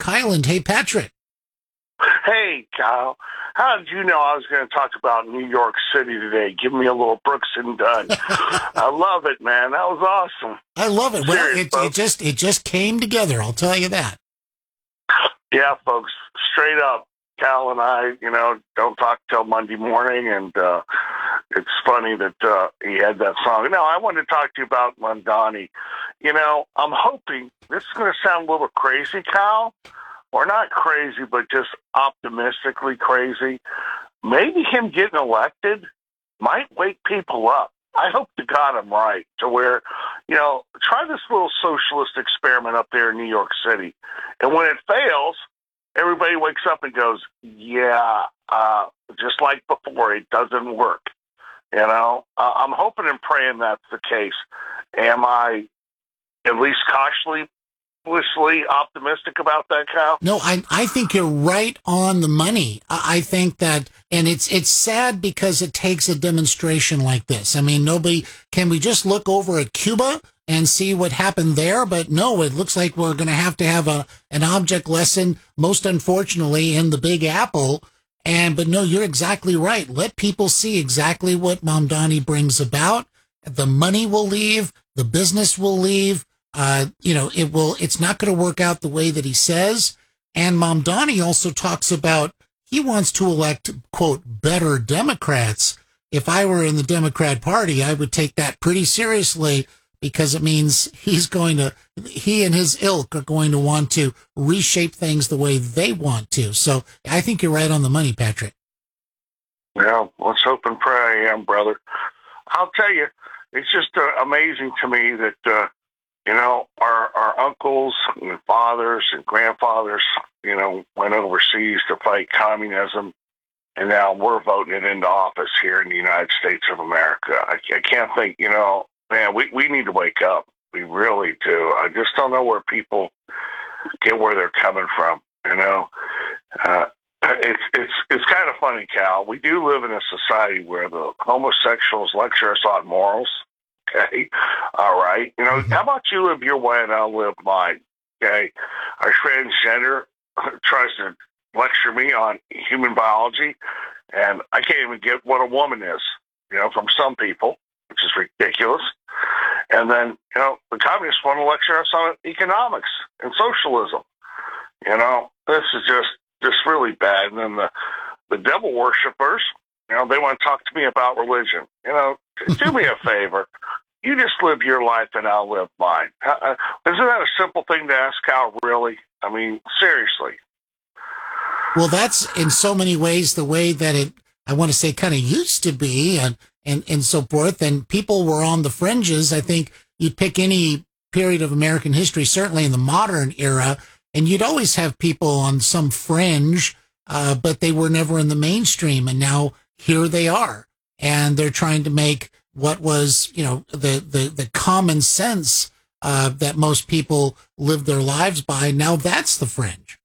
Rock Island. Hey, Patrick. Hey, Kyle. How did you know I was going to talk about New York City today? Give me a little Brooks and Dunn. I love it, man. That was awesome. I love it. Well, Serious, it just came together. I'll tell you that. Yeah, folks. Straight up, Cal and I, don't talk till Monday morning, and it's funny that he had that song. Now, I wanted to talk to you about Mamdani. I'm hoping this is going to sound a little crazy, Cal. Or not crazy, but just optimistically crazy. Maybe him getting elected might wake people up. I hope to God I'm right, to where, try this little socialist experiment up there in New York City. And when it fails, everybody wakes up and goes, yeah, just like before, it doesn't work. I'm hoping and praying that's the case. Am I at least cautiously optimistic about that, Kyle? No, I think you're right on the money. I think that, and it's sad because it takes a demonstration like this. I mean, can we just look over at Cuba and see what happened there? But no, it looks like we're going to have an object lesson, most unfortunately, in the Big Apple. But no, you're exactly right. Let people see exactly what Mamdani brings about. The money will leave, the business will leave. It's not going to work out the way that he says. And Mamdani also talks about he wants to elect, quote, better Democrats. If I were in the Democrat Party, I would take that pretty seriously because it means he and his ilk are going to want to reshape things the way they want to. So I think you're right on the money, Patrick. Well, let's hope and pray I am, brother. I'll tell you, it's just amazing to me that, our uncles and fathers and grandfathers, went overseas to fight communism, and now we're voting it into office here in the United States of America. I can't think, man, we need to wake up. We really do. I just don't know where people get where they're coming from, It's kind of funny, Cal. We do live in a society where the homosexuals lecture us on morals. Okay. All right. How about you live your way and I'll live mine? Okay. Our transgender tries to lecture me on human biology, and I can't even get what a woman is, from some people, which is ridiculous. And then, the communists want to lecture us on economics and socialism. This is just really bad. And then the devil worshippers, they want to talk to me about religion. Do me a favor. You just live your life and I'll live mine. Isn't that a simple thing to ask, Cal, really? I mean, seriously. Well, that's in so many ways the way that it, I want to say, kind of used to be and so forth. And people were on the fringes. I think you'd pick any period of American history, certainly in the modern era, and you'd always have people on some fringe, but they were never in the mainstream. And now here they are. And they're trying to make what was, the common sense that most people live their lives by. Now that's the fringe.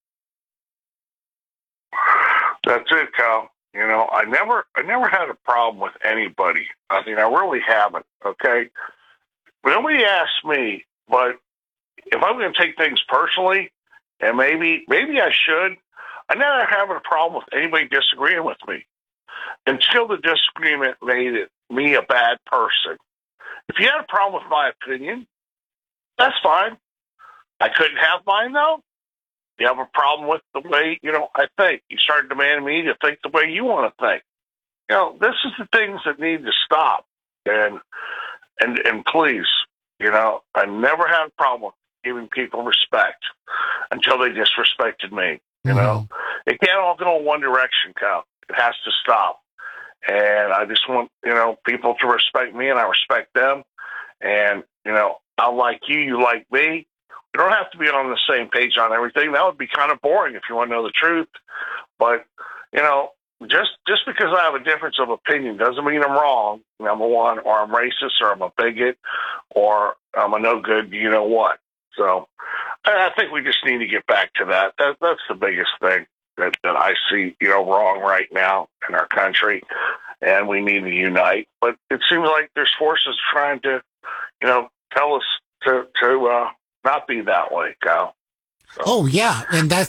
That's it, Cal. I never had a problem with anybody. I mean, I really haven't. Okay, nobody asked me, but if I'm going to take things personally, and maybe I should, I never have a problem with anybody disagreeing with me until the disagreement made me a bad person. If you had a problem with my opinion, that's fine. I couldn't have mine, though. You have a problem with the way, I think. You start demanding me to think the way you want to think. This is the things that need to stop. And please, I never had a problem with giving people respect until they disrespected me. It can't all go in one direction, Cal. It has to stop. And I just want, people to respect me and I respect them. And, I like you, you like me. We don't have to be on the same page on everything. That would be kind of boring if you want to know the truth. But, just because I have a difference of opinion doesn't mean I'm wrong, number one, or I'm racist, or I'm a bigot, or I'm a no good, what. So I think we just need to get back to that. That's the biggest thing that I see, wrong right now in our country, and we need to unite. But it seems like there's forces trying to, tell us to not be that way, Kyle. So. Oh, yeah. And